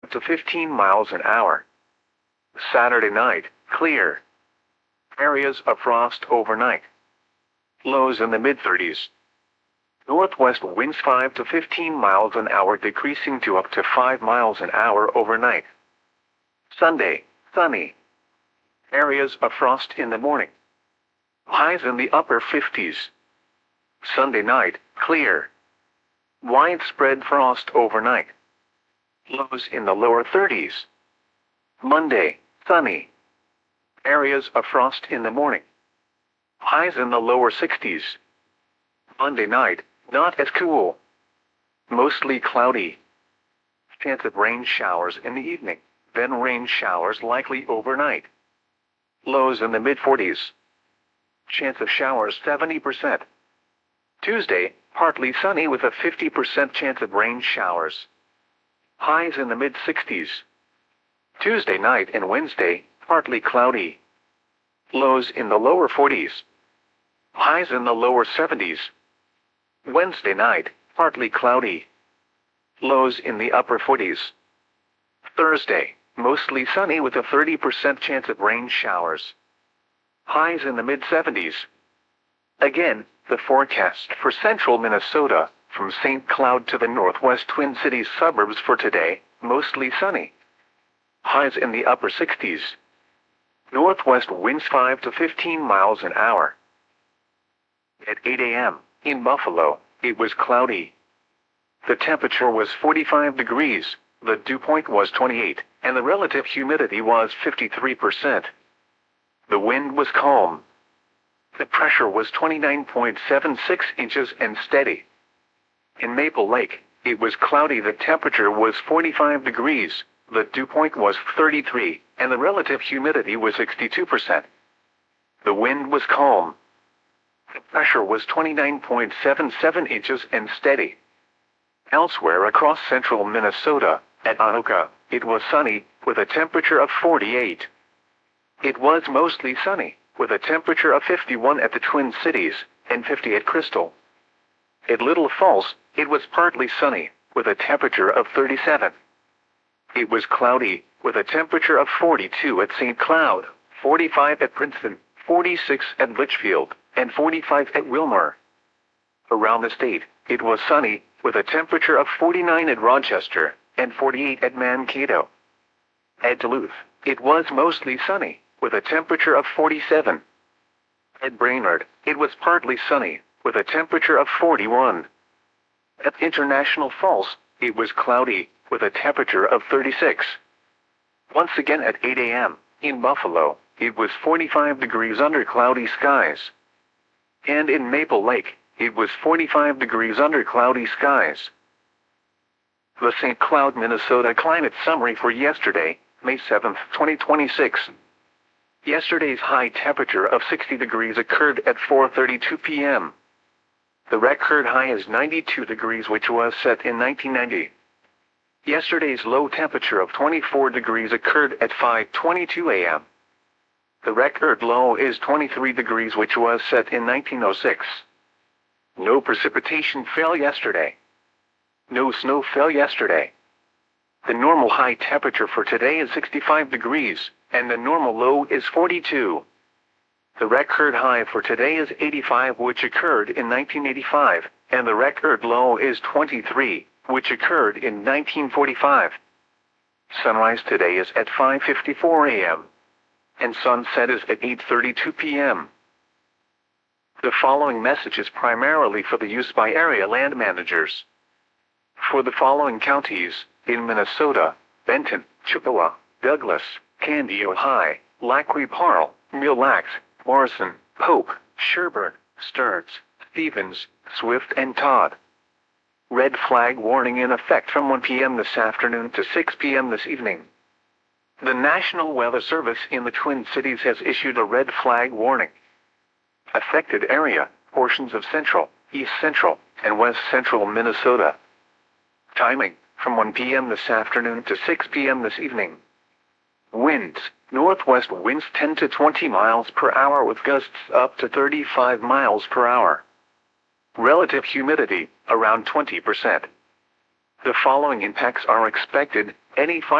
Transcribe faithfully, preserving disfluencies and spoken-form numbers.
five to fifteen miles an hour. Saturday night, clear. Areas of frost overnight. Lows in the mid thirties. Northwest winds five to fifteen miles an hour decreasing to up to five miles an hour overnight. Sunday, sunny. Areas of frost in the morning. Highs in the upper fifties. Sunday night, clear. Widespread frost overnight. Lows in the lower thirties. Monday, sunny. Areas of frost in the morning. Highs in the lower sixties. Monday night, not as cool. Mostly cloudy. Chance of rain showers in the evening, then rain showers likely overnight. Lows in the mid forties. Chance of showers seventy percent. Tuesday, partly sunny with a fifty percent chance of rain showers. Highs in the mid sixties. Tuesday night and Wednesday, partly cloudy. Lows in the lower forties. Highs in the lower seventies. Wednesday night, partly cloudy. Lows in the upper forties. Thursday, mostly sunny with a thirty percent chance of rain showers. Highs in the mid seventies. Again, the forecast for central Minnesota, from Saint Cloud to the northwest Twin Cities suburbs for today, mostly sunny. Highs in the upper sixties. Northwest winds five to fifteen miles an hour. At eight a m, in Buffalo, it was cloudy. The temperature was forty-five degrees, the dew point was twenty-eight, and the relative humidity was fifty-three percent. The wind was calm. The pressure was twenty-nine point seven six inches and steady. In Maple Lake, it was cloudy. The temperature was forty-five degrees, the dew point was thirty-three, and the relative humidity was sixty-two percent. The wind was calm. The pressure was twenty-nine point seven seven inches and steady. Elsewhere across central Minnesota, at Anoka, it was sunny, with a temperature of forty-eight. It was mostly sunny, with a temperature of fifty-one at the Twin Cities, and fifty at Crystal. At Little Falls, it was partly sunny, with a temperature of thirty-seven. It was cloudy, with a temperature of forty-two at Saint Cloud, forty-five at Princeton, forty-six at Litchfield, and forty-five at Wilmer. Around the state, it was sunny, with a temperature of forty-nine at Rochester, and forty-eight at Mankato. At Duluth, it was mostly sunny, with a temperature of forty-seven. At Brainerd, it was partly sunny, with a temperature of forty-one. At International Falls, it was cloudy, with a temperature of thirty-six. Once again at eight a m, in Buffalo, it was forty-five degrees under cloudy skies. And in Maple Lake, it was forty-five degrees under cloudy skies. The Saint Cloud, Minnesota climate summary for yesterday, May seventh, twenty twenty-six. Yesterday's high temperature of sixty degrees occurred at four thirty-two p m The record high is ninety-two degrees, which was set in nineteen ninety. Yesterday's low temperature of twenty-four degrees occurred at five twenty-two a m The record low is twenty-three degrees, which was set in nineteen oh six. No precipitation fell yesterday. No snow fell yesterday. The normal high temperature for today is sixty-five degrees, and the normal low is forty-two. The record high for today is eighty-five, which occurred in nineteen eighty-five, and the record low is twenty-three, which occurred in nineteen forty-five. Sunrise today is at five fifty-four a m, and sunset is at eight thirty-two p m The following message is primarily for the use by area land managers. For the following counties, in Minnesota: Benton, Chippewa, Douglas, Candy, Ojai, Lac qui Parle, Mille Lacs, Morrison, Pope, Sherburne, Stearns, Stevens, Swift, and Todd. Red flag warning in effect from one p m this afternoon to six p m this evening. The National Weather Service in the Twin Cities has issued a red flag warning. Affected area: portions of central, east central, and west central Minnesota. Timing: from one p m this afternoon to six p m this evening. Winds: northwest winds ten to twenty miles per hour with gusts up to thirty-five miles per hour. Relative humidity, around twenty percent. The following impacts are expected: any fire